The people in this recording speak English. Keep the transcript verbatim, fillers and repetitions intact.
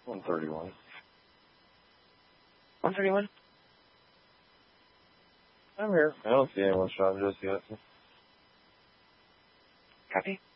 one thirty-one. one thirty-one? I'm here. I don't see anyone shot just yet. Copy.